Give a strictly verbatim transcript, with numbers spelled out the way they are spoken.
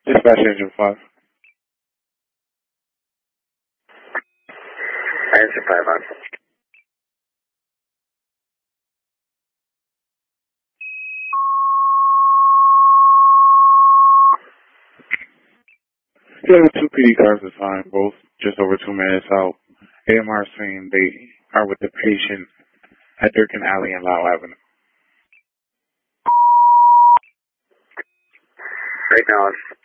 Dispatch Engine five. Engine five on. Yeah, the two P D cars are fine, both just over two minutes out. A M R saying they are with the patient at Durkin Alley and Lau Avenue. Right now,